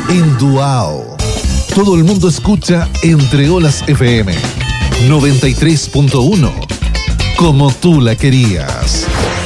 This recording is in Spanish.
en Duao. Todo el mundo escucha Entre Olas FM 93.1, como tú la querías.